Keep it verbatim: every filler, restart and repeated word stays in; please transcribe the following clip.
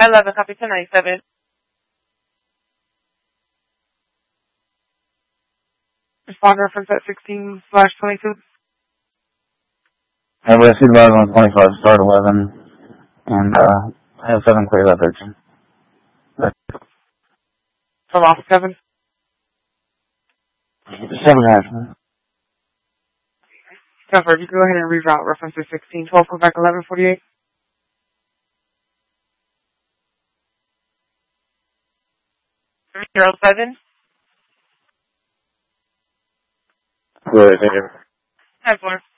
eleven, copy ten ninety-seven. Respond reference at sixteen slash twenty-two. I have a supervisor on twenty-five, start eleven, and uh, I have seven clear at thirteen. From office seven. Seven half. Jennifer, if you go ahead and reroute reference to sixteen twelve, go back eleven forty-eight. three zero seven. Good, thank you. Ten four.